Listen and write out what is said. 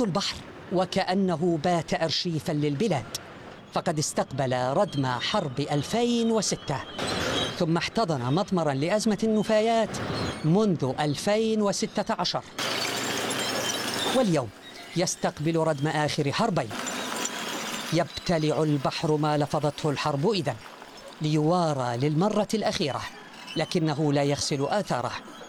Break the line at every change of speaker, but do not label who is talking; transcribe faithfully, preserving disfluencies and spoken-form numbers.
خط البحر وكأنه بات أرشيفاً للبلاد، فقد استقبل ردم حرب ألفين وستة، ثم احتضن مضمراً لأزمة النفايات منذ ألفين وستة عشر، واليوم يستقبل ردم آخر حربين. يبتلع البحر ما لفظته الحرب إذن ليوارى للمرة الأخيرة، لكنه لا يغسل آثاره.